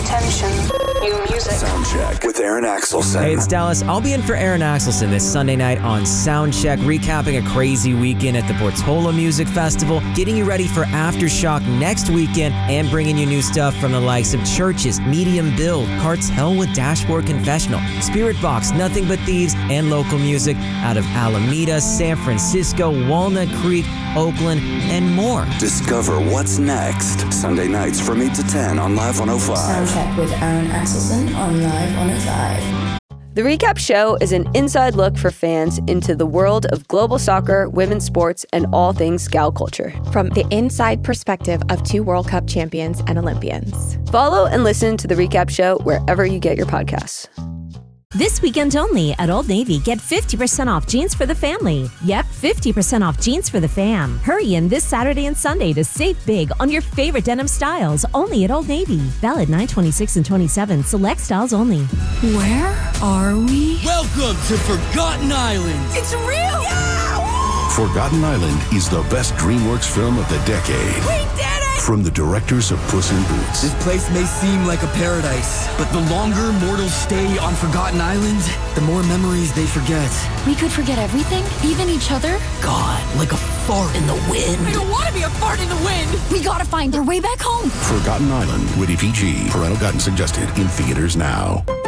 Attention. New music. Soundcheck with Aaron Axelson. Hey, it's Dallas. I'll be in for Aaron Axelson this Sunday night on Soundcheck, recapping a crazy weekend at the Portola Music Festival, getting you ready for Aftershock next weekend, and bringing you new stuff from the likes of Churches, Medium Build, Cartel with Dashboard Confessional, Spirit Box, Nothing But Thieves, and local music out of Alameda, San Francisco, Walnut Creek, Oakland, and more. Discover what's next. Sunday nights from 8 to 10 on Live 105. Soundcheck with Aaron Axelson on Live 105. The Recap Show is an inside look for fans into the world of global soccer, women's sports, and all things Scout culture. From the inside perspective of 2 World Cup champions and Olympians. Follow and listen to The Recap Show wherever you get your podcasts. This weekend only at Old Navy, get 50% off jeans for the family. Yep, 50% off jeans for the fam. Hurry in this Saturday and Sunday to save big on your favorite denim styles, only at Old Navy. Valid 9/26 and 27, select styles only. Where are we? Welcome to Forgotten Island. It's real! Yeah! Forgotten Island is the best DreamWorks film of the decade. We did it! From the directors of Puss in Boots. This place may seem like a paradise, but the longer mortals stay on Forgotten Island, the more memories they forget. We could forget everything? Even each other? God, like a fart in the wind. I don't want to be a fart in the wind! We gotta find our way back home! Forgotten Island, rated PG. Parental guidance suggested. In theaters now.